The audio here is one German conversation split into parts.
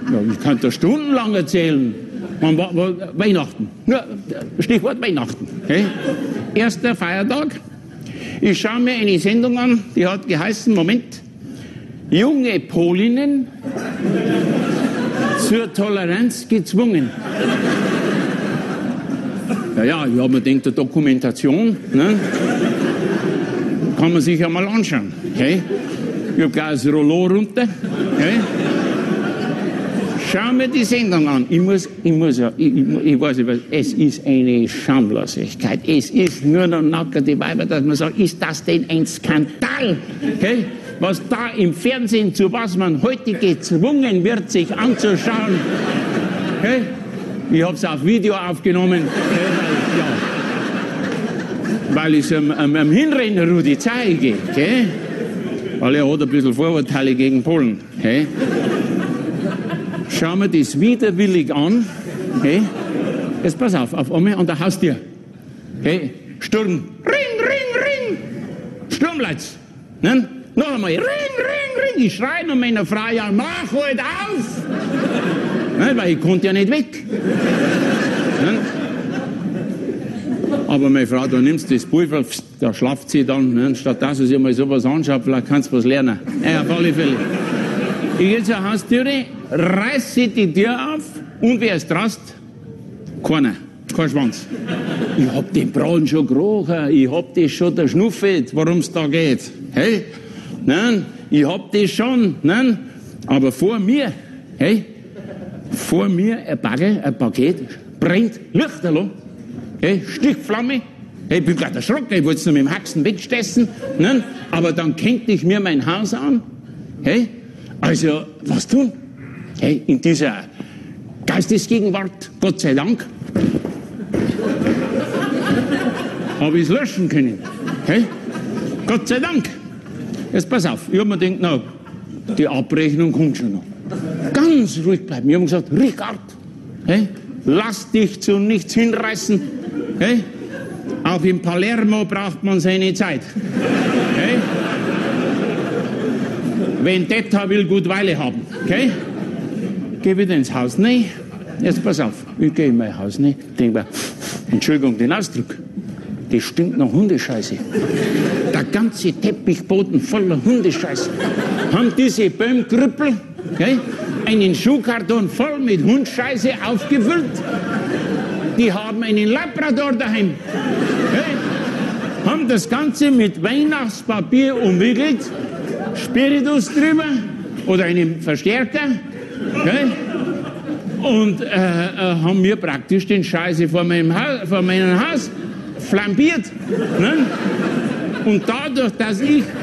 Ja, ich kann da stundenlang erzählen. Weihnachten. Nur Stichwort Weihnachten. Okay? Erster Feiertag. Ich schaue mir eine Sendung an, die hat geheißen, Moment, junge Polinnen zur Toleranz gezwungen. Ja, ich habe mir gedacht, eine Dokumentation, ne? Kann man sich ja mal anschauen. Okay? Ich habe gleich das Rollo runter. Okay? Schau mir die Sendung an. Ich weiß nicht, es ist eine Schamlosigkeit. Es ist nur noch nackerte Weiber, dass man sagt, ist das denn ein Skandal? Okay? Was da im Fernsehen, zu was man heute gezwungen wird, sich anzuschauen. Okay? Ich habe es auf Video aufgenommen, weil ich es am Hinrenner Rudi zeige. Okay? Weil er hat ein bisschen Vorurteile gegen Polen. Okay? Schau mir das widerwillig an. Okay? Jetzt pass auf einmal an der Haustür. Okay? Sturm. Ring, ring, ring. Sturmleitz. Ne? Noch einmal. Ring, ring, ring. Ich schreie und meiner Frau, ja, mach halt auf. Ne? Weil ich konnte ja nicht weg. Ne? Aber meine Frau, da nimmst du das Pulver, da schlaft sie dann. Ne? Statt dass sie sich mal sowas anschaut, vielleicht kannst du was lernen. Ja, auf alle Fälle. Ich gehe zur Haustüre, reiße die Tür auf und wer ist drast? Keiner, kein Schwanz. Ich hab den Braten schon gerochen, ich hab das schon geschnuffelt, worum es da geht. Hey? Nein, ich hab das schon, nein, aber vor mir ein Bagger, ein Paket, brennt Lichterloh, hey, Stichflamme. Hey, ich bin gleich erschrocken, ich wollte es nur mit dem Haxen wegstessen, nein, aber dann kennt ich mir mein Haus an, hey. Also, was tun? Hey, in dieser Geistesgegenwart, Gott sei Dank, habe ich es löschen können. Hey? Gott sei Dank. Jetzt pass auf, ich habe mir gedacht, na, die Abrechnung kommt schon noch. Ganz ruhig bleiben. Ich habe gesagt, Richard, hey, lass dich zu nichts hinreißen. Hey? Auch in Palermo braucht man seine Zeit. Hey? Vendetta will gut Weile haben, okay? Geh wieder ins Haus, ne? Jetzt pass auf, ich gehe in mein Haus, ne? Denk mir, Entschuldigung den Ausdruck, das stinkt nach Hundescheiße. Der ganze Teppichboden voller Hundescheiße. Haben diese Böhmkrüppel, okay, einen Schuhkarton voll mit Hundscheiße aufgefüllt. Die haben einen Labrador daheim. Okay? Haben das Ganze mit Weihnachtspapier umwickelt. Spiritus drüber oder einen Verstärker, okay? Und haben mir praktisch den Scheiße vor meinem Haus flambiert. Ne? Und dadurch, dass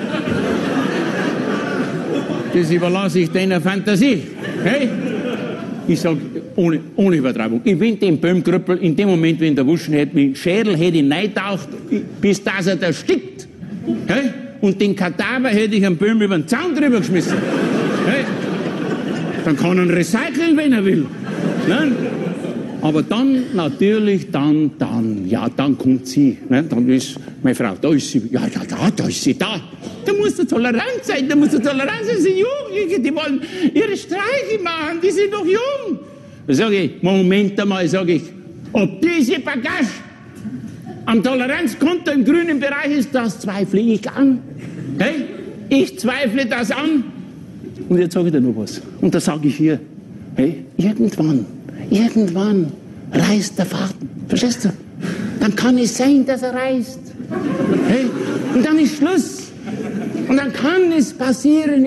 das überlasse ich deiner Fantasie, okay? Ich sage, ohne Übertreibung, ich bin den Böhmkrüppel in dem Moment, wenn der Wuschen hätte, mit dem Schädel hätte ich reintaucht, bis dass er da stickt. Okay? Und den Kadaver hätte ich am Böhm über den Zaun drüber geschmissen. Hey? Dann kann er ihn recyceln, wenn er will. Ne? Aber dann, natürlich, dann kommt sie. Ne? Dann ist meine Frau, da ist sie. Ja, da ist sie da. Da musst du tolerant sein, das sind Jugendliche, die wollen ihre Streiche machen, die sind noch jung. Da sage ich, Moment einmal, ob diese Bagage am Toleranzkonto im grünen Bereich ist, das zweifle ich an. Hey? Ich zweifle das an. Und jetzt sage ich dir noch was. Und da sage ich hier, hey, irgendwann reißt der Faden. Verstehst du? Dann kann es sein, dass er reißt. Hey? Und dann ist Schluss. Und dann kann es passieren,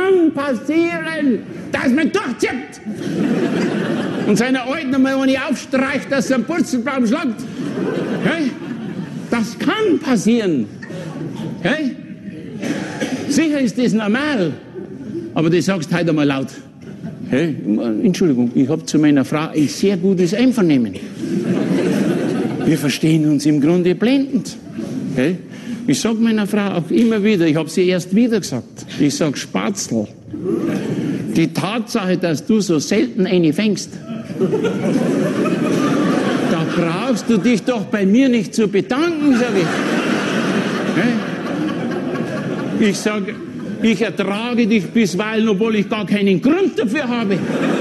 dass man durchzieht. Und seiner Alten einmal eine aufstreicht, dass er einen Purzelbaum schlagt. Hey? Das kann passieren. Okay? Sicher ist das normal. Aber das sagst du heute einmal laut. Hey, Entschuldigung, ich habe zu meiner Frau ein sehr gutes Einvernehmen. Wir verstehen uns im Grunde blendend. Okay? Ich sage meiner Frau auch immer wieder, ich habe sie erst wieder gesagt, ich sage, Spatzl, die Tatsache, dass du so selten eine fängst, da brauchst du dich doch bei mir nicht zu bedanken, sage ich. Ich sage, ich ertrage dich bisweilen, obwohl ich gar keinen Grund dafür habe.